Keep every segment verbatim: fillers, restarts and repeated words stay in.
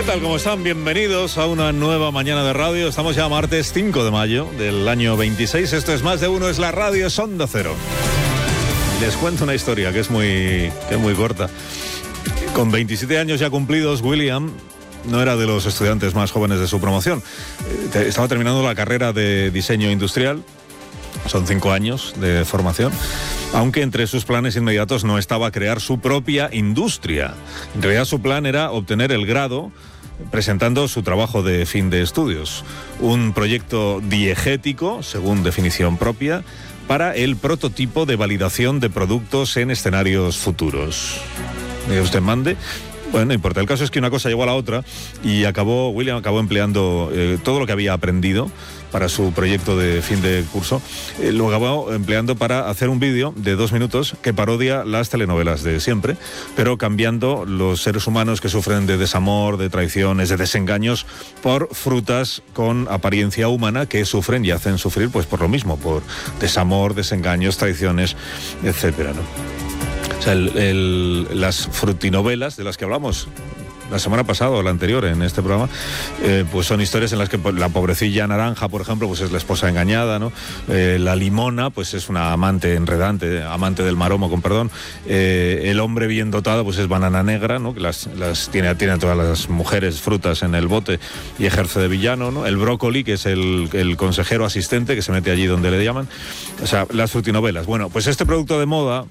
¿Qué tal? ¿Cómo están? Bienvenidos a una nueva mañana de radio. Estamos ya martes cinco de mayo del año veintiséis. Esto es Más de Uno, es la radio, es Onda Cero. Les cuento una historia que es muy, que es muy corta. Con veintisiete años ya cumplidos, William no era de los estudiantes más jóvenes de su promoción. Estaba terminando la carrera de diseño industrial. Son cinco años de formación, aunque entre sus planes inmediatos no estaba crear su propia industria. En realidad su plan era obtener el grado presentando su trabajo de fin de estudios, un proyecto diegético, según definición propia, para el prototipo de validación de productos en escenarios futuros. ¿Me usted mande? Bueno, no importa. El caso es que una cosa llevó a la otra y acabó, William acabó empleando eh, todo lo que había aprendido para su proyecto de fin de curso, eh, lo acabó empleando para hacer un vídeo de dos minutos que parodia las telenovelas de siempre, pero cambiando los seres humanos que sufren de desamor, de traiciones, de desengaños, por frutas con apariencia humana que sufren y hacen sufrir pues por lo mismo, por desamor, desengaños, traiciones, etcétera, ¿no? O sea, el, el, las frutinovelas de las que hablamos la semana pasada o la anterior en este programa, eh, pues son historias en las que la pobrecilla naranja, por ejemplo, pues es la esposa engañada, ¿no? Eh, la limona, pues es una amante enredante, amante del maromo, con perdón. Eh, el hombre bien dotado, pues es banana negra, ¿no? Que las, las tiene, tiene a todas las mujeres frutas en el bote y ejerce de villano, ¿no? El brócoli, que es el, el consejero asistente que se mete allí donde le llaman. O sea, las frutinovelas. Bueno, pues este producto de moda,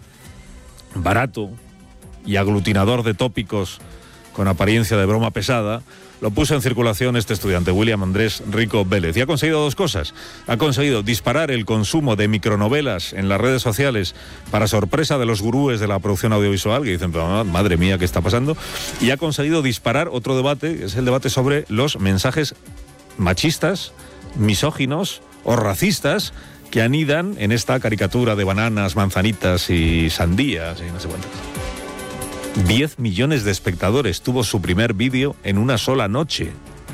barato y aglutinador de tópicos con apariencia de broma pesada, lo puso en circulación este estudiante, William Andrés Rico Vélez, y ha conseguido dos cosas. Ha conseguido disparar el consumo de micronovelas en las redes sociales para sorpresa de los gurúes de la producción audiovisual, que dicen, madre mía, ¿qué está pasando? Y ha conseguido disparar otro debate, que es el debate sobre los mensajes machistas, misóginos o racistas que anidan en esta caricatura de bananas, manzanitas y sandías y no sé cuántas. diez millones de espectadores tuvo su primer vídeo en una sola noche.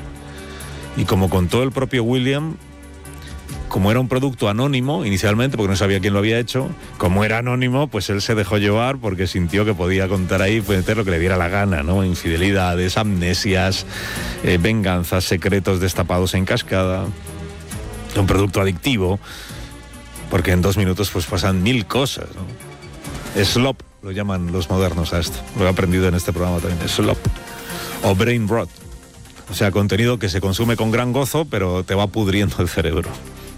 Y como contó el propio William, como era un producto anónimo inicialmente, porque no sabía quién lo había hecho, como era anónimo, pues él se dejó llevar porque sintió que podía contar ahí, pues meter lo que le diera la gana, ¿no? Infidelidades, amnesias, eh, venganzas, secretos destapados en cascada. Un producto adictivo, porque en dos minutos pues pasan mil cosas, ¿no? Slop lo llaman los modernos a esto. Lo he aprendido en este programa también. Slop. O brain rot. O sea, contenido que se consume con gran gozo, pero te va pudriendo el cerebro.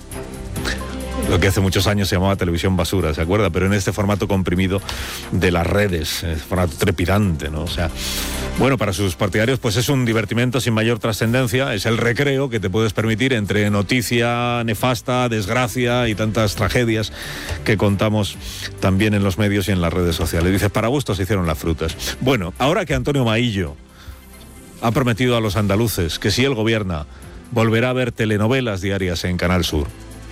Lo que hace muchos años se llamaba televisión basura, ¿se acuerda? Pero en este formato comprimido de las redes, formato trepidante, ¿no? O sea, bueno, para sus partidarios pues es un divertimento sin mayor trascendencia, es el recreo que te puedes permitir entre noticia nefasta, desgracia y tantas tragedias que contamos también en los medios y en las redes sociales. Dice, para gusto se hicieron las frutas. Bueno, ahora que Antonio Maillo ha prometido a los andaluces que si él gobierna volverá a ver telenovelas diarias en Canal Sur.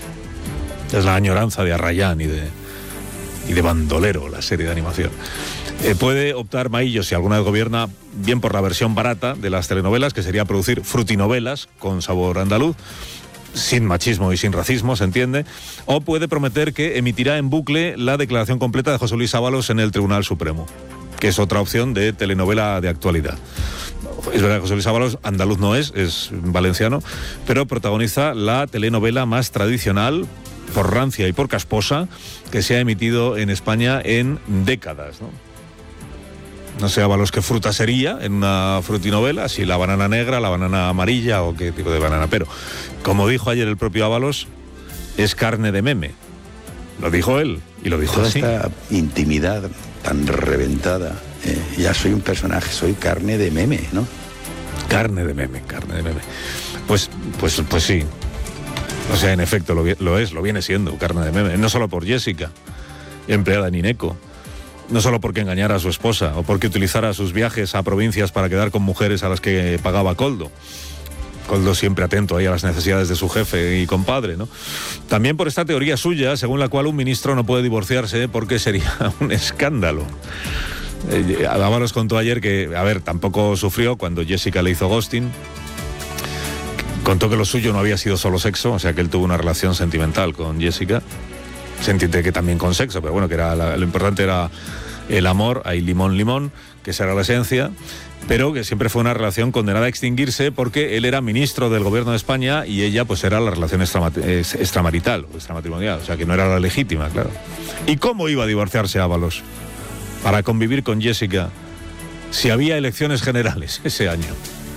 Es la añoranza de Arrayán y de, y de Bandolero, la serie de animación. Eh, puede optar Maillo, si alguna vez gobierna, bien por la versión barata de las telenovelas, que sería producir frutinovelas con sabor andaluz, sin machismo y sin racismo, se entiende, o puede prometer que emitirá en bucle la declaración completa de José Luis Ábalos en el Tribunal Supremo, que es otra opción de telenovela de actualidad. Es verdad que José Luis Ábalos andaluz no es, es valenciano, pero protagoniza la telenovela más tradicional, por rancia y por casposa, que se ha emitido en España en décadas, ¿no? No sé, Ábalos, qué fruta sería en una frutinovela, si la banana negra, la banana amarilla o qué tipo de banana, pero como dijo ayer el propio Ábalos, es carne de meme. Lo dijo él y lo dijo Toda así. Esta intimidad tan reventada, eh, ya soy un personaje, soy carne de meme, ¿no? Carne de meme, carne de meme. Pues, pues, pues sí. O sea, en efecto, lo, lo es, lo viene siendo, carne de meme. No solo por Jessica, empleada en Ineco. No solo porque engañara a su esposa o porque utilizara sus viajes a provincias para quedar con mujeres a las que pagaba Koldo. Koldo siempre atento ahí a las necesidades de su jefe y compadre, ¿no? También por esta teoría suya, según la cual un ministro no puede divorciarse porque sería un escándalo. Eh, Ábalos contó ayer que, a ver, tampoco sufrió cuando Jessica le hizo ghosting. Contó que lo suyo no había sido solo sexo, o sea que él tuvo una relación sentimental con Jessica. Se entiende que también con sexo, pero bueno, que era la, lo importante era el amor, hay limón, limón, que esa era la esencia, pero que siempre fue una relación condenada a extinguirse porque él era ministro del gobierno de España y ella pues era la relación extramarital o extramatrimonial, o sea que no era la legítima, claro. ¿Y cómo iba a divorciarse Ábalos para convivir con Jessica si había elecciones generales ese año?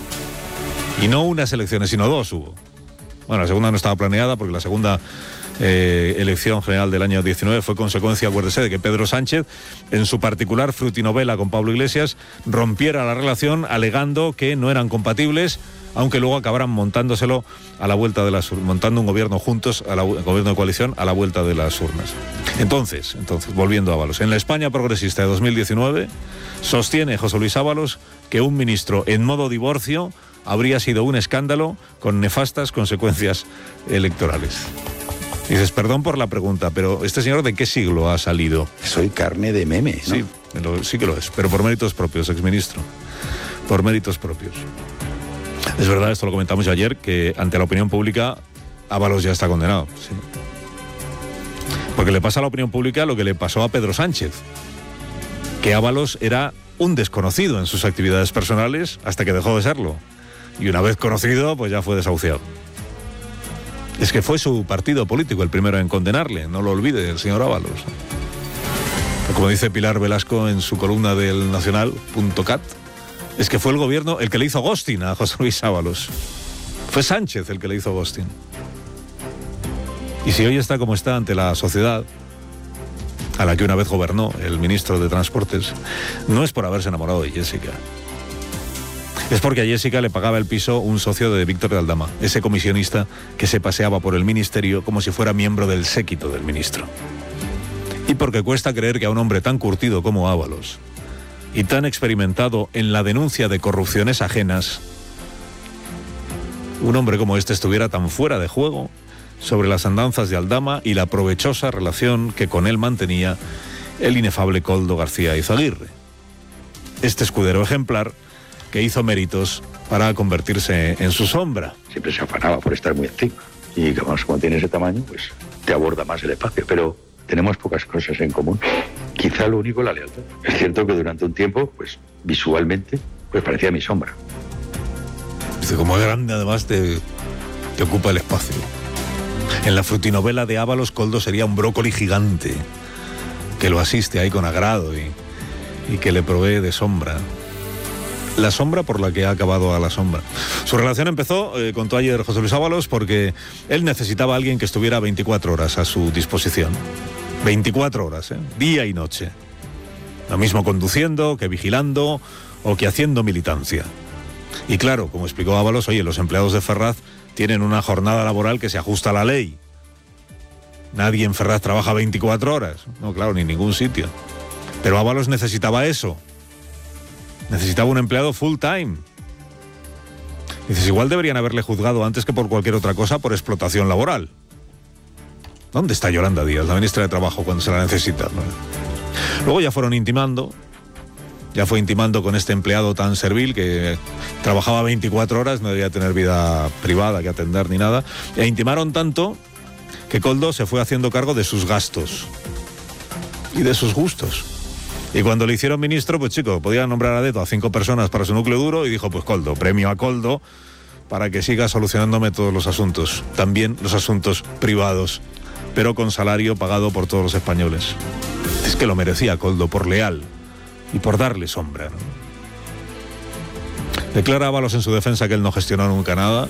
Y no unas elecciones, sino dos hubo. Bueno, la segunda no estaba planeada porque la segunda eh, elección general del año diecinueve fue consecuencia, acuérdese, de que Pedro Sánchez, en su particular frutinovela con Pablo Iglesias, rompiera la relación alegando que no eran compatibles, aunque luego acabaran montándoselo a la vuelta de las urnas, montando un gobierno juntos, a la, un gobierno de coalición, a la vuelta de las urnas. Entonces, entonces, volviendo a Ábalos, en la España progresista de dos mil diecinueve, sostiene José Luis Ábalos que un ministro en modo divorcio habría sido un escándalo con nefastas consecuencias electorales. Dices, perdón por la pregunta, pero ¿este señor de qué siglo ha salido? Soy carne de meme, ¿no? Sí, lo, sí que lo es, pero por méritos propios, exministro. Por méritos propios. Es verdad, esto lo comentamos ayer, que ante la opinión pública Ábalos ya está condenado. Sí. Porque le pasa a la opinión pública lo que le pasó a Pedro Sánchez, que Ábalos era un desconocido en sus actividades personales hasta que dejó de serlo. Y una vez conocido, pues ya fue desahuciado. Es que fue su partido político el primero en condenarle, no lo olvide, el señor Ábalos. Como dice Pilar Velasco en su columna del Nacional punto cat, es que fue el gobierno el que le hizo ghosting a José Luis Ábalos. Fue Sánchez el que le hizo ghosting. Y si hoy está como está ante la sociedad, a la que una vez gobernó el ministro de Transportes, no es por haberse enamorado de Jessica. Es porque a Jessica le pagaba el piso un socio de Víctor de Aldama, ese comisionista que se paseaba por el ministerio como si fuera miembro del séquito del ministro. Y porque cuesta creer que a un hombre tan curtido como Ábalos y tan experimentado en la denuncia de corrupciones ajenas, un hombre como este estuviera tan fuera de juego sobre las andanzas de Aldama y la provechosa relación que con él mantenía el inefable Koldo García Izaguirre. Este escudero ejemplar que hizo méritos para convertirse en su sombra. Siempre se afanaba por estar muy activo. Y como, como tiene ese tamaño, pues te aborda más el espacio. Pero tenemos pocas cosas en común. Quizá lo único, la lealtad. Es cierto que durante un tiempo, pues visualmente, pues parecía mi sombra. Dice, como es grande, además, te, te ocupa el espacio. En la frutinovela de Ábalos, Koldo sería un brócoli gigante que lo asiste ahí con agrado y, y que le provee de sombra. La sombra por la que ha acabado a la sombra. Su relación empezó, eh, contó ayer José Luis Ábalos, porque él necesitaba a alguien que estuviera veinticuatro horas a su disposición. veinticuatro horas, ¿eh? Día y noche. Lo mismo conduciendo, que vigilando o que haciendo militancia. Y claro, como explicó Ábalos, oye, los empleados de Ferraz tienen una jornada laboral que se ajusta a la ley. Nadie en Ferraz trabaja veinticuatro horas. No, claro, ni en ningún sitio. Pero Ábalos necesitaba eso. Necesitaba un empleado full time. Dices, igual deberían haberle juzgado antes que por cualquier otra cosa por explotación laboral. ¿Dónde está Yolanda Díaz, la ministra de Trabajo, cuando se la necesita? Luego ya fueron intimando, ya fue intimando con este empleado tan servil que trabajaba veinticuatro horas, no debía tener vida privada que atender ni nada, e intimaron tanto que Koldo se fue haciendo cargo de sus gastos y de sus gustos. Y cuando le hicieron ministro, pues chico, podía nombrar a dedo a cinco personas para su núcleo duro y dijo, pues Koldo, premio a Koldo para que siga solucionándome todos los asuntos, también los asuntos privados, pero con salario pagado por todos los españoles. Es que lo merecía Koldo por leal y por darle sombra, ¿no? Declara Ábalos en su defensa que él no gestionó nunca nada.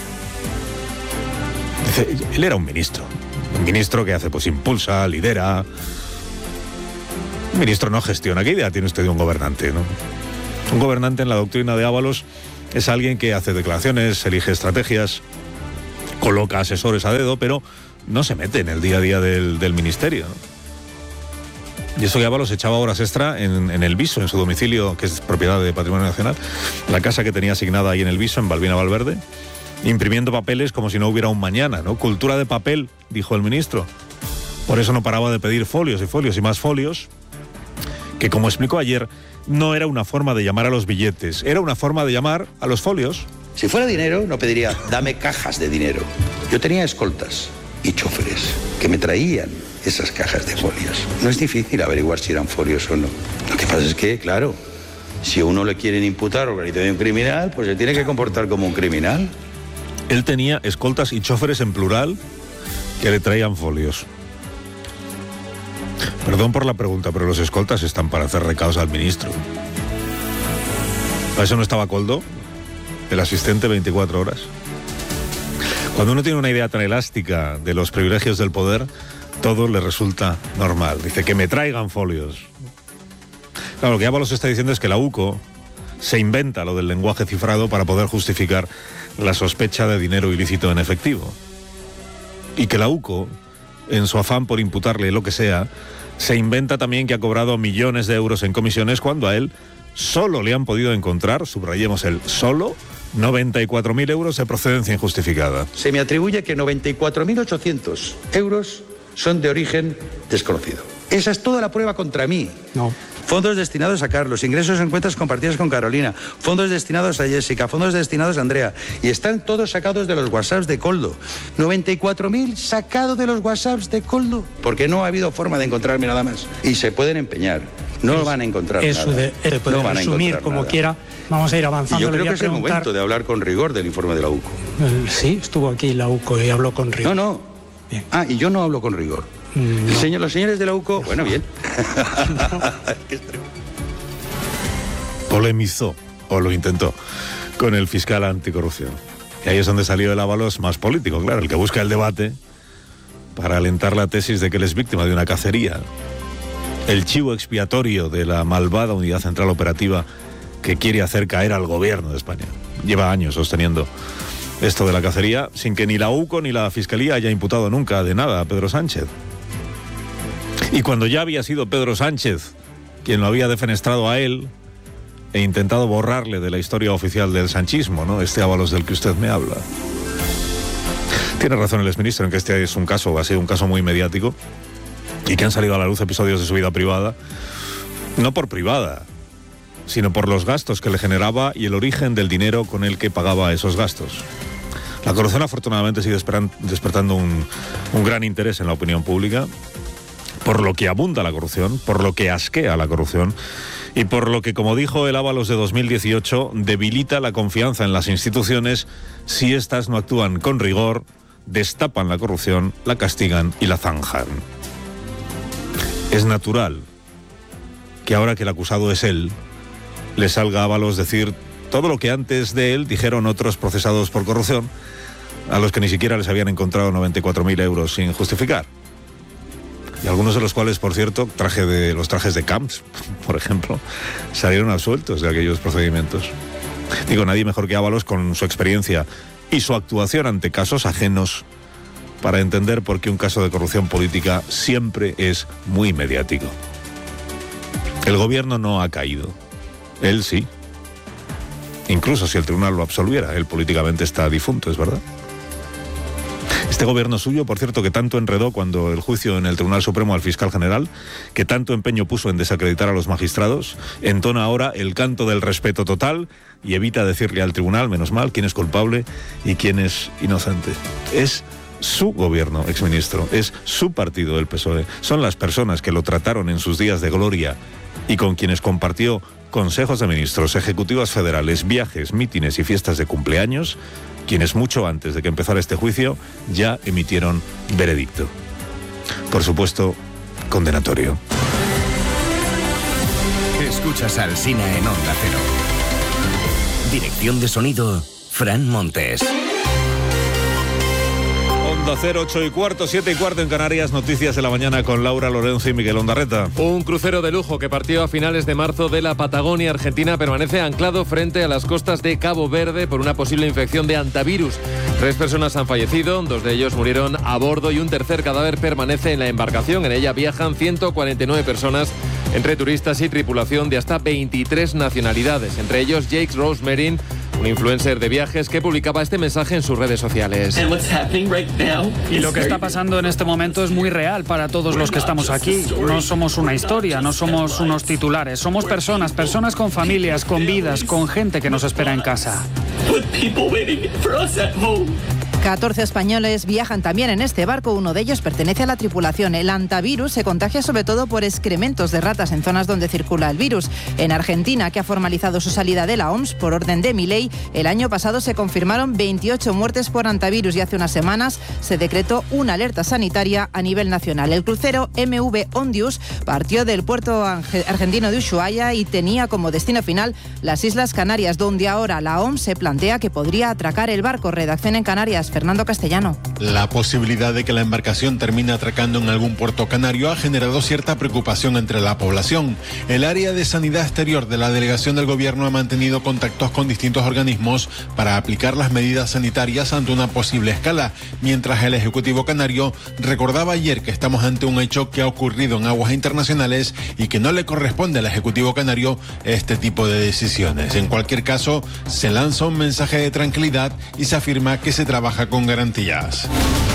Dice, él era un ministro, un ministro que hace, pues impulsa, lidera. Un ministro no gestiona. ¿Qué idea tiene usted de un gobernante, no? Un gobernante en la doctrina de Ábalos es alguien que hace declaraciones, elige estrategias, coloca asesores a dedo, pero no se mete en el día a día del, del ministerio, ¿no? Y eso que Ábalos echaba horas extra en, en el Viso, en su domicilio, que es propiedad de Patrimonio Nacional, la casa que tenía asignada ahí en el Viso, en Balbina Valverde, imprimiendo papeles como si no hubiera un mañana, ¿no? Cultura de papel, dijo el ministro. Por eso no paraba de pedir folios y folios y más folios, que como explicó ayer, no era una forma de llamar a los billetes, era una forma de llamar a los folios. Si fuera dinero, no pediría, dame cajas de dinero. Yo tenía escoltas y choferes que me traían esas cajas de folios. No es difícil averiguar si eran folios o no. Lo que pasa es que, claro, si a uno le quieren imputar organización criminal, pues se tiene que comportar como un criminal. Él tenía escoltas y choferes en plural que le traían folios. Perdón por la pregunta, pero los escoltas están para hacer recados al ministro. ¿Para eso no estaba Coldo, el asistente veinticuatro horas? Cuando uno tiene una idea tan elástica de los privilegios del poder, todo le resulta normal. Dice que me traigan folios. Claro, lo que Ábalos está diciendo es que la U C O se inventa lo del lenguaje cifrado para poder justificar la sospecha de dinero ilícito en efectivo. Y que la U C O, en su afán por imputarle lo que sea, se inventa también que ha cobrado millones de euros en comisiones cuando a él solo le han podido encontrar, subrayemos el solo, noventa y cuatro mil euros de procedencia injustificada. Se me atribuye que noventa y cuatro mil ochocientos euros son de origen desconocido. Esa es toda la prueba contra mí. No. Fondos destinados a Carlos, ingresos en cuentas compartidas con Carolina, fondos destinados a Jessica, fondos destinados a Andrea. Y están todos sacados de los WhatsApps de Coldo. noventa y cuatro mil sacados de los WhatsApps de Coldo. Porque no ha habido forma de encontrarme nada más. Y se pueden empeñar. No lo van a encontrar Eso nada. de, de poder no van a resumir como nada. quiera. Vamos a ir avanzando. Y yo creo Le voy que a es el preguntar... momento de hablar con rigor del informe de la U C O. Eh, Sí, estuvo aquí la U C O y habló con rigor. No, no. Bien. Ah, y yo no hablo con rigor. Mm, El no. señor, los señores de la U C O, bueno, bien. Polemizó, o lo intentó, con el fiscal anticorrupción. Y ahí es donde salió el Ábalos más político, claro, el que busca el debate para alentar la tesis de que él es víctima de una cacería. El chivo expiatorio de la malvada Unidad Central Operativa que quiere hacer caer al gobierno de España. Lleva años sosteniendo esto de la cacería sin que ni la U C O ni la Fiscalía haya imputado nunca de nada a Pedro Sánchez. Y cuando ya había sido Pedro Sánchez quien lo había defenestrado a él e intentado borrarle de la historia oficial del sanchismo, ¿no? Este Ábalos del que usted me habla. Tiene razón el exministro en que este es un caso, ha sido un caso muy mediático y que han salido a la luz episodios de su vida privada, no por privada, sino por los gastos que le generaba y el origen del dinero con el que pagaba esos gastos. La corrupción afortunadamente sigue esperan, despertando un, un gran interés en la opinión pública, por lo que abunda la corrupción, por lo que asquea la corrupción y por lo que, como dijo el Ábalos de dos mil dieciocho, debilita la confianza en las instituciones si éstas no actúan con rigor, destapan la corrupción, la castigan y la zanjan. Es natural que ahora que el acusado es él, le salga a Ábalos decir todo lo que antes de él dijeron otros procesados por corrupción, a los que ni siquiera les habían encontrado noventa y cuatro mil euros sin justificar. Y algunos de los cuales, por cierto, traje de los trajes de Camps, por ejemplo, salieron absueltos de aquellos procedimientos. Digo, nadie mejor que Ábalos, con su experiencia y su actuación ante casos ajenos, para entender por qué un caso de corrupción política siempre es muy mediático. El gobierno no ha caído. Él sí. Incluso si el tribunal lo absolviera, él políticamente está difunto, es verdad. Este gobierno suyo, por cierto, que tanto enredó cuando el juicio en el Tribunal Supremo al fiscal general, que tanto empeño puso en desacreditar a los magistrados, entona ahora el canto del respeto total y evita decirle al tribunal, menos mal, quién es culpable y quién es inocente. Es su gobierno, exministro, es su partido, el P S O E. Son las personas que lo trataron en sus días de gloria y con quienes compartió consejos de ministros, ejecutivas federales, viajes, mítines y fiestas de cumpleaños, quienes mucho antes de que empezara este juicio ya emitieron veredicto. Por supuesto, condenatorio. Escuchas al Sina en Onda Cero. Dirección de sonido, Fran Montes. Onda Cero, ocho y cuarto, siete y cuarto en Canarias. Noticias de la mañana con Laura Lorenzo y Miguel Ondarreta. Un crucero de lujo que partió a finales de marzo de la Patagonia Argentina permanece anclado frente a las costas de Cabo Verde por una posible infección de hantavirus. Tres personas han fallecido, dos de ellos murieron a bordo y un tercer cadáver permanece en la embarcación. En ella viajan ciento cuarenta y nueve personas, entre turistas y tripulación de hasta veintitrés nacionalidades, entre ellos Jake Rosemerin, un influencer de viajes que publicaba este mensaje en sus redes sociales. Y lo que está pasando en este momento es muy real para todos los que estamos aquí. No somos una historia, no somos unos titulares. Somos personas, personas con familias, con vidas, con gente que nos espera en casa. catorce españoles viajan también en este barco, uno de ellos pertenece a la tripulación. El hantavirus se contagia sobre todo por excrementos de ratas en zonas donde circula el virus. En Argentina, que ha formalizado su salida de la O M S por orden de Milei, el año pasado se confirmaron veintiocho muertes por hantavirus y hace unas semanas se decretó una alerta sanitaria a nivel nacional. El crucero M V Ondius partió del puerto argentino de Ushuaia y tenía como destino final las Islas Canarias, donde ahora la O M S se plantea que podría atracar el barco. Redacción en Canarias, Fernando Castellano. La posibilidad de que la embarcación termine atracando en algún puerto canario ha generado cierta preocupación entre la población. El área de sanidad exterior de la delegación del gobierno ha mantenido contactos con distintos organismos para aplicar las medidas sanitarias ante una posible escala, mientras el Ejecutivo canario recordaba ayer que estamos ante un hecho que ha ocurrido en aguas internacionales y que no le corresponde al Ejecutivo canario este tipo de decisiones. En cualquier caso, se lanza un mensaje de tranquilidad y se afirma que se trabaja con garantías.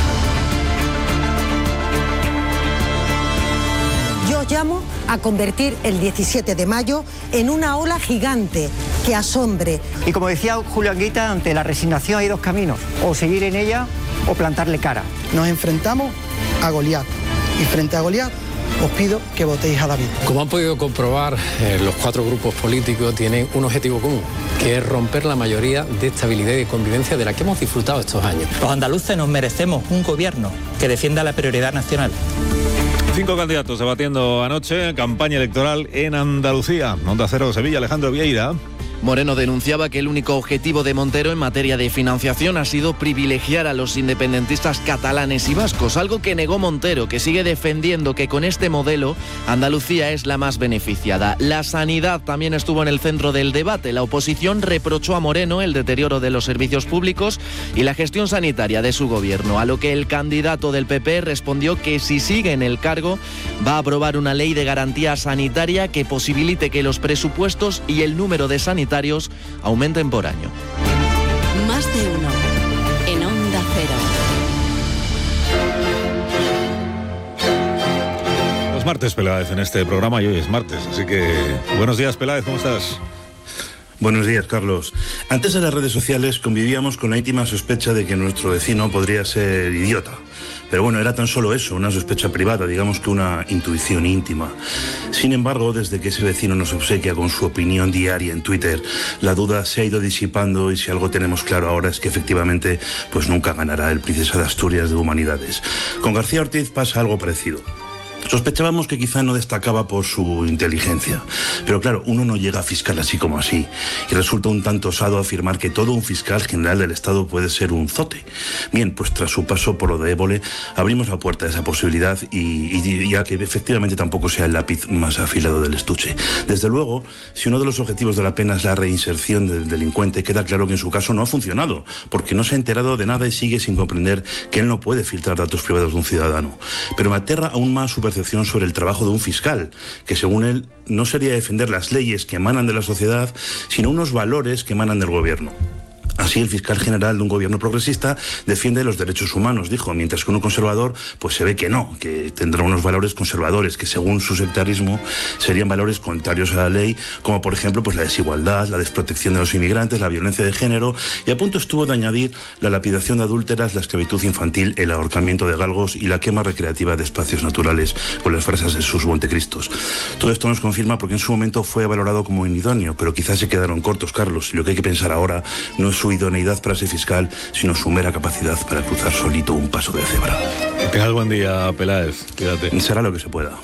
Yo llamo a convertir el diecisiete de mayo en una ola gigante que asombre. Y como decía Julio Anguita, ante la resignación hay dos caminos, o seguir en ella o plantarle cara. Nos enfrentamos a Goliat y frente a Goliat os pido que votéis a David. Como han podido comprobar, eh, los cuatro grupos políticos tienen un objetivo común, que es romper la mayoría de estabilidad y de convivencia de la que hemos disfrutado estos años. Los andaluces nos merecemos un gobierno que defienda la prioridad nacional. Cinco candidatos debatiendo anoche campaña electoral en Andalucía. Onda Cero, Sevilla, Alejandro Vieira. Moreno denunciaba que el único objetivo de Montero en materia de financiación ha sido privilegiar a los independentistas catalanes y vascos, algo que negó Montero, que sigue defendiendo que con este modelo Andalucía es la más beneficiada. La sanidad también estuvo en el centro del debate. La oposición reprochó a Moreno el deterioro de los servicios públicos y la gestión sanitaria de su gobierno, a lo que el candidato del P P respondió que si sigue en el cargo va a aprobar una ley de garantía sanitaria que posibilite que los presupuestos y el número de sanitarios aumenten por año. Más de uno en Onda Cero. Los martes, Peláez, en este programa, y hoy es martes, así que buenos días, Peláez, ¿cómo estás? Buenos días, Carlos. Antes de las redes sociales convivíamos con la íntima sospecha de que nuestro vecino podría ser idiota. Pero bueno, era tan solo eso, una sospecha privada, digamos que una intuición íntima. Sin embargo, desde que ese vecino nos obsequia con su opinión diaria en Twitter, la duda se ha ido disipando y si algo tenemos claro ahora es que efectivamente pues nunca ganará el Princesa de Asturias de Humanidades. Con García Ortiz pasa algo parecido. Sospechábamos que quizá no destacaba por su inteligencia, pero claro, uno no llega a fiscal así como así, y resulta un tanto osado afirmar que todo un fiscal general del Estado puede ser un zote. Bien, pues tras su paso por lo de Évole, abrimos la puerta a esa posibilidad y, y ya que efectivamente tampoco sea el lápiz más afilado del estuche. Desde luego, si uno de los objetivos de la pena es la reinserción del delincuente, queda claro que en su caso no ha funcionado, porque no se ha enterado de nada y sigue sin comprender que él no puede filtrar datos privados de un ciudadano. Pero me aterra aún más su percepción sobre el trabajo de un fiscal, que según él no sería defender las leyes que emanan de la sociedad, sino unos valores que emanan del gobierno. Así, el fiscal general de un gobierno progresista defiende los derechos humanos, dijo, mientras que uno conservador, pues se ve que no, que tendrá unos valores conservadores que según su sectarismo serían valores contrarios a la ley, como por ejemplo pues la desigualdad, la desprotección de los inmigrantes, la violencia de género, y a punto estuvo de añadir la lapidación de adúlteras, la esclavitud infantil, el ahorcamiento de galgos y la quema recreativa de espacios naturales con las fresas de sus Montecristos. Todo esto nos confirma porque en su momento fue valorado como inidóneo, pero quizás se quedaron cortos, Carlos, y lo que hay que pensar ahora no es su idoneidad para ser fiscal, sino su mera capacidad para cruzar solito un paso de cebra. Que tengas buen día, Peláez. Cuídate. Será lo que se pueda.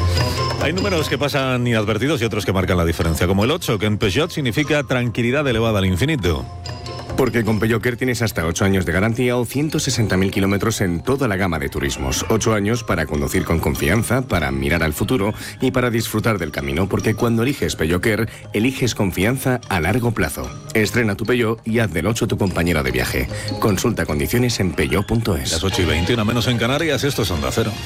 Hay números que pasan inadvertidos y otros que marcan la diferencia, como el ocho, que en Peugeot significa tranquilidad elevada al infinito. Porque con Peugeot Care tienes hasta ocho años de garantía o ciento sesenta mil kilómetros en toda la gama de turismos. ocho años para conducir con confianza, para mirar al futuro y para disfrutar del camino. Porque cuando eliges Peugeot Care, eliges confianza a largo plazo. Estrena tu Peugeot y haz del ocho tu compañero de viaje. Consulta condiciones en peugeot punto es. Las ocho y veinte, una menos en Canarias, esto es Onda Cero.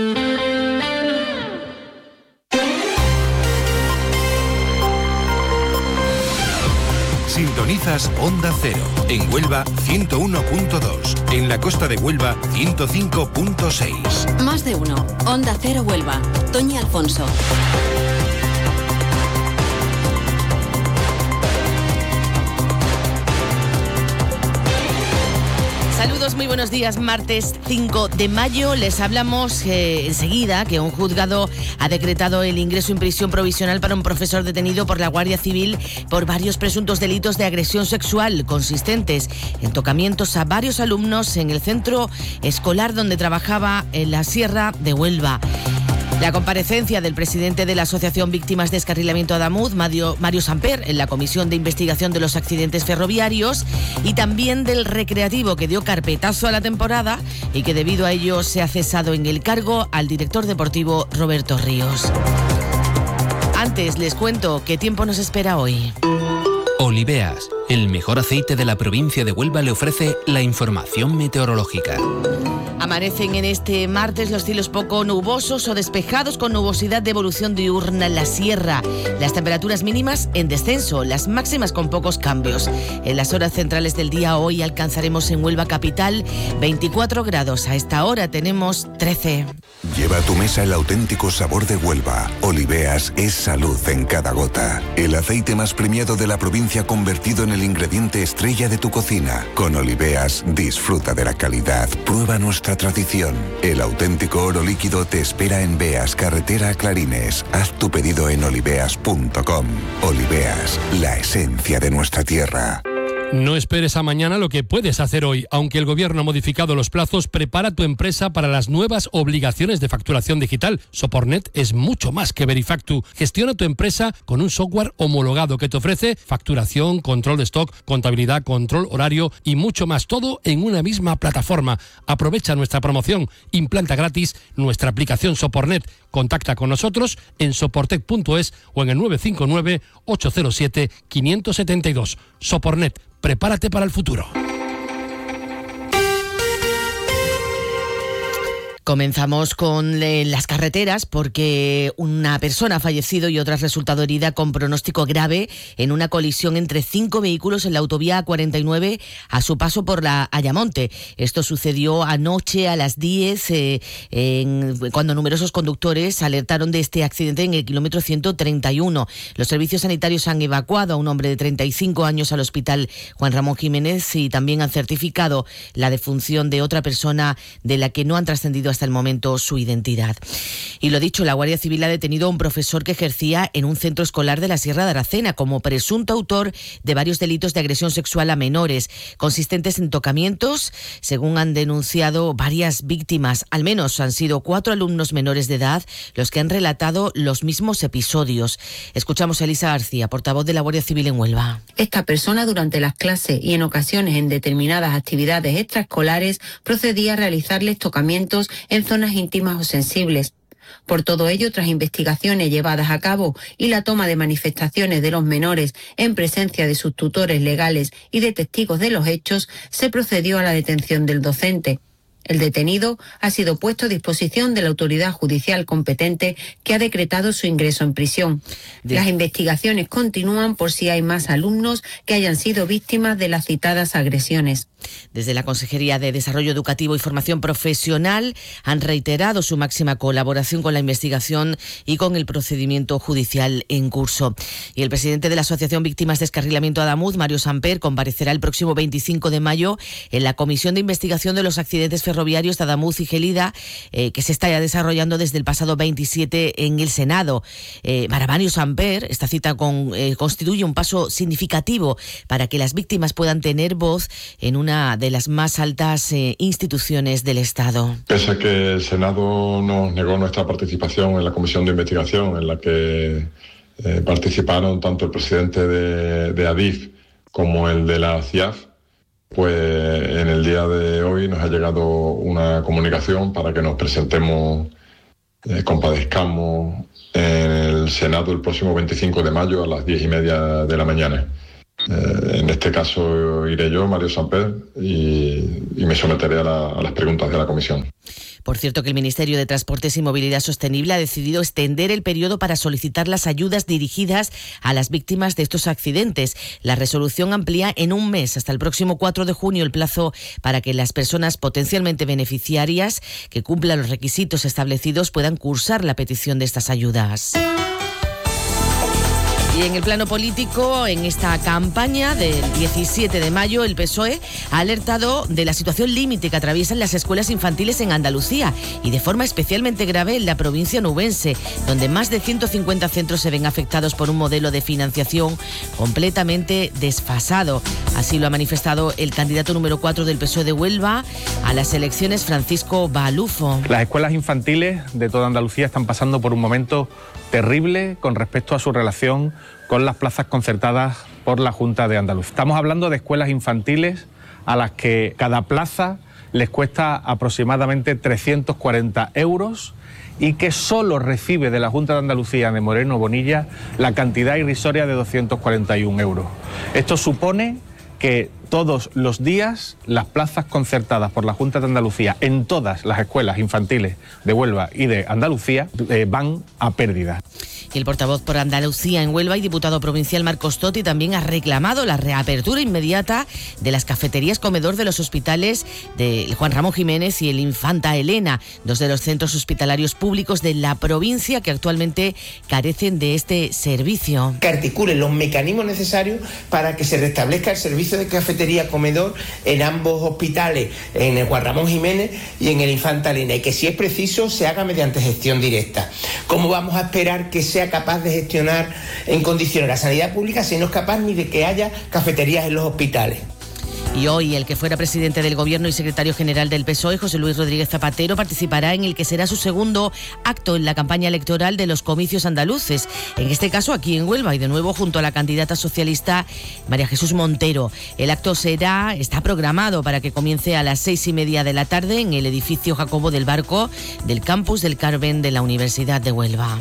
Sintonizas Onda Cero. En Huelva, ciento uno punto dos. En la costa de Huelva, ciento cinco punto seis. Más de uno. Onda Cero Huelva. Toñi Alfonso. Saludos. todos, muy buenos días. Martes cinco de mayo les hablamos eh, enseguida que un juzgado ha decretado el ingreso en prisión provisional para un profesor detenido por la Guardia Civil por varios presuntos delitos de agresión sexual consistentes en tocamientos a varios alumnos en el centro escolar donde trabajaba en la Sierra de Huelva. La comparecencia del presidente de la Asociación Víctimas de Descarrilamiento Adamuz, Mario, Mario Samper, en la Comisión de Investigación de los Accidentes Ferroviarios, y también del Recreativo, que dio carpetazo a la temporada y que debido a ello se ha cesado en el cargo al director deportivo Roberto Ríos. Antes les cuento qué tiempo nos espera hoy. Oliveas, el mejor aceite de la provincia de Huelva, le ofrece la información meteorológica. Amanecen en este martes los cielos poco nubosos o despejados con nubosidad de evolución diurna en la sierra. Las temperaturas mínimas en descenso, las máximas con pocos cambios. En las horas centrales del día hoy alcanzaremos en Huelva capital veinticuatro grados. A esta hora tenemos trece. Lleva a tu mesa el auténtico sabor de Huelva. Oliveas es salud en cada gota. El aceite más premiado de la provincia convertido en el ingrediente estrella de tu cocina. Con Oliveas disfruta de la calidad. Prueba nuestra tradición. El auténtico oro líquido te espera en Beas, carretera a Clarines. Haz tu pedido en oliveas punto com. Oliveas, la esencia de nuestra tierra. No esperes a mañana lo que puedes hacer hoy. Aunque el gobierno ha modificado los plazos, prepara tu empresa para las nuevas obligaciones de facturación digital. Sopornet es mucho más que Verifactu. Gestiona tu empresa con un software homologado que te ofrece facturación, control de stock, contabilidad, control horario y mucho más. Todo en una misma plataforma. Aprovecha nuestra promoción. Implanta gratis nuestra aplicación Sopornet. Contacta con nosotros en soportec punto es o en el nueve cinco nueve, ocho cero siete, cinco siete dos. Sopornet. Prepárate para el futuro. Comenzamos con eh, las carreteras porque una persona ha fallecido y otra ha resultado herida con pronóstico grave en una colisión entre cinco vehículos en la autovía A cuarenta y nueve a su paso por la Ayamonte. Esto sucedió anoche a las diez eh, en, cuando numerosos conductores alertaron de este accidente en el kilómetro ciento treinta y uno. Los servicios sanitarios han evacuado a un hombre de treinta y cinco años al hospital Juan Ramón Jiménez y también han certificado la defunción de otra persona de la que no han trascendido hasta el momento su identidad. Y lo dicho, la Guardia Civil ha detenido a un profesor que ejercía en un centro escolar de la Sierra de Aracena como presunto autor de varios delitos de agresión sexual a menores, consistentes en tocamientos, según han denunciado varias víctimas. Al menos han sido cuatro alumnos menores de edad los que han relatado los mismos episodios. Escuchamos a Elisa García, portavoz de la Guardia Civil en Huelva. Esta persona durante las clases y en ocasiones en determinadas actividades extraescolares procedía a realizarles tocamientos en zonas íntimas o sensibles. Por todo ello, tras investigaciones llevadas a cabo y la toma de manifestaciones de los menores en presencia de sus tutores legales y de testigos de los hechos, se procedió a la detención del docente. El detenido ha sido puesto a disposición de la autoridad judicial competente que ha decretado su ingreso en prisión. Las investigaciones continúan por si hay más alumnos que hayan sido víctimas de las citadas agresiones. Desde la Consejería de Desarrollo Educativo y Formación Profesional han reiterado su máxima colaboración con la investigación y con el procedimiento judicial en curso. Y el presidente de la Asociación Víctimas de Descarrilamiento Adamuz, Mario Samper, comparecerá el próximo veinticinco de mayo en la Comisión de Investigación de los Accidentes Ferroviarios de Adamuz y Gelida, eh, que se está ya desarrollando desde el pasado veintisiete en el Senado. Eh, para Mario Samper, esta cita con, eh, constituye un paso significativo para que las víctimas puedan tener voz en una una de las más altas eh, instituciones del Estado. Pese a que el Senado nos negó nuestra participación en la comisión de investigación en la que eh, participaron tanto el presidente de, de ADIF como el de la C I A F, pues en el día de hoy nos ha llegado una comunicación para que nos presentemos, eh, compadezcamos en el Senado el próximo veinticinco de mayo a las diez y media de la mañana. Eh, en este caso iré yo, Mario Samper, y, y me someteré a, la, a las preguntas de la comisión. Por cierto, que el Ministerio de Transportes y Movilidad Sostenible ha decidido extender el periodo para solicitar las ayudas dirigidas a las víctimas de estos accidentes. La resolución amplía en un mes, hasta el próximo cuatro de junio, el plazo para que las personas potencialmente beneficiarias que cumplan los requisitos establecidos puedan cursar la petición de estas ayudas. Y en el plano político, en esta campaña del diecisiete de mayo, el P S O E ha alertado de la situación límite que atraviesan las escuelas infantiles en Andalucía y de forma especialmente grave en la provincia nubense, donde más de ciento cincuenta centros se ven afectados por un modelo de financiación completamente desfasado. Así lo ha manifestado el candidato número cuatro del P S O E de Huelva a las elecciones, Francisco Balufo. Las escuelas infantiles de toda Andalucía están pasando por un momento terrible con respecto a su relación con las plazas concertadas por la Junta de Andalucía. Estamos hablando de escuelas infantiles a las que cada plaza les cuesta aproximadamente trescientos cuarenta euros y que solo recibe de la Junta de Andalucía de Moreno Bonilla la cantidad irrisoria de doscientos cuarenta y un euros. Esto supone que todos los días las plazas concertadas por la Junta de Andalucía en todas las escuelas infantiles de Huelva y de Andalucía eh, van a pérdida. Y el portavoz por Andalucía en Huelva y diputado provincial Marcos Totti también ha reclamado la reapertura inmediata de las cafeterías comedor de los hospitales de Juan Ramón Jiménez y el Infanta Elena, dos de los centros hospitalarios públicos de la provincia que actualmente carecen de este servicio. Que articulen los mecanismos necesarios para que se restablezca el servicio de cafetería comedor en ambos hospitales, en el Juan Ramón Jiménez y en el Infanta Elena, y que si es preciso se haga mediante gestión directa. ¿Cómo vamos a esperar que sea capaz de gestionar en condiciones la sanidad pública si no es capaz ni de que haya cafeterías en los hospitales? Y hoy el que fuera presidente del Gobierno y secretario general del P S O E, José Luis Rodríguez Zapatero, participará en el que será su segundo acto en la campaña electoral de los comicios andaluces, en este caso aquí en Huelva y de nuevo junto a la candidata socialista María Jesús Montero. El acto será, está programado para que comience a las seis y media de la tarde en el edificio Jacobo del Barco del campus del Carmen de la Universidad de Huelva.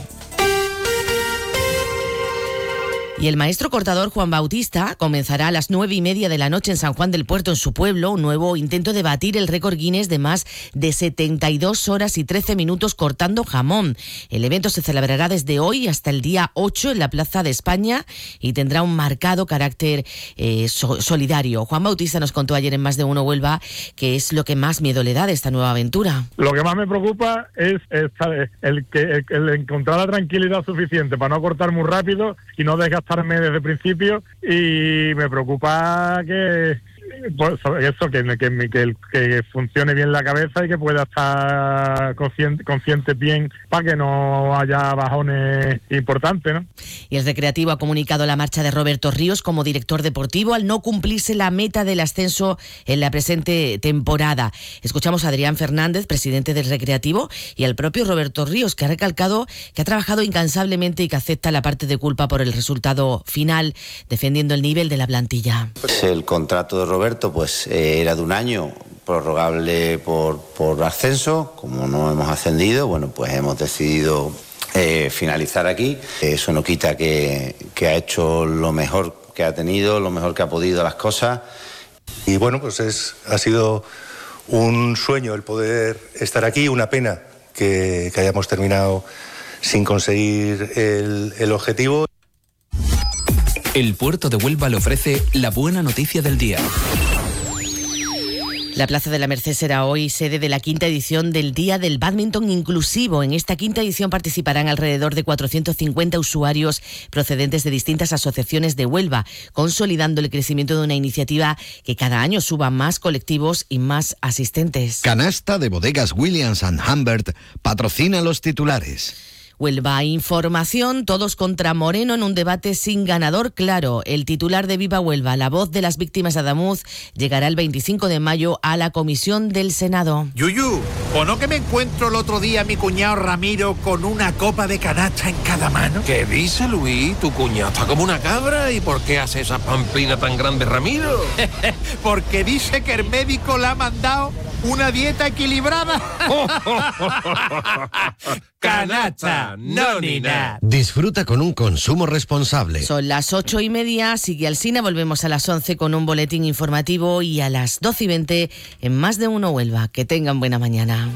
Y el maestro cortador Juan Bautista comenzará a las nueve y media de la noche en San Juan del Puerto, en su pueblo, un nuevo intento de batir el récord Guinness de más de setenta y dos horas y trece minutos cortando jamón. El evento se celebrará desde hoy hasta el día ocho en la Plaza de España y tendrá un marcado carácter eh, so- solidario. Juan Bautista nos contó ayer en Más de Uno Huelva que es lo que más miedo le da de esta nueva aventura. Lo que más me preocupa es, es el, que, el, el encontrar la tranquilidad suficiente para no cortar muy rápido y no desgastar desde el principio, y me preocupa que pues eso que, que, que, que funcione bien la cabeza y que pueda estar consciente, consciente bien para que no haya bajones importantes, ¿no? Y el Recreativo ha comunicado la marcha de Roberto Ríos como director deportivo al no cumplirse la meta del ascenso en la presente temporada. Escuchamos a Adrián Fernández, presidente del Recreativo, y al propio Roberto Ríos, que ha recalcado que ha trabajado incansablemente y que acepta la parte de culpa por el resultado final, defendiendo el nivel de la plantilla. El contrato de Roberto pues eh, era de un año, prorrogable por, por ascenso. Como no hemos ascendido, bueno, pues hemos decidido eh, finalizar aquí. Eso no quita que, que ha hecho lo mejor que ha tenido, lo mejor que ha podido las cosas. Y bueno, pues es, ha sido un sueño el poder estar aquí, una pena que, que hayamos terminado sin conseguir el, el objetivo. El puerto de Huelva le ofrece la buena noticia del día. La Plaza de la Merced será hoy sede de la quinta edición del Día del Bádminton Inclusivo. En esta quinta edición participarán alrededor de cuatrocientos cincuenta usuarios procedentes de distintas asociaciones de Huelva, consolidando el crecimiento de una iniciativa que cada año suba más colectivos y más asistentes. Canasta de Bodegas Williams and Humbert patrocina los titulares. Huelva Información, todos contra Moreno en un debate sin ganador claro. El titular de Viva Huelva, la voz de las víctimas de Adamuz, llegará el veinticinco de mayo a la comisión del Senado. Yuyu, ¿o no que me encuentro el otro día a mi cuñado Ramiro con una copa de canasta en cada mano? ¿Qué dice, Luis? Tu cuñado está como una cabra. ¿Y por qué hace esa pamplina tan grande, Ramiro? Porque dice que el médico le ha mandado una dieta equilibrada. Canasta, no ni nada. Disfruta con un consumo responsable. Son las ocho y media, sigue Alsina, volvemos a las once con un boletín informativo y a las doce y veinte en Más de Uno Huelva. Que tengan buena mañana.